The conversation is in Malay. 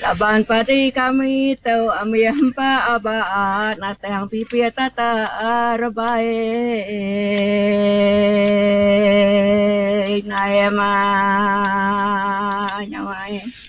Taban padi kami tau amiam pa abaan atang pipi tata arabai naema nyawai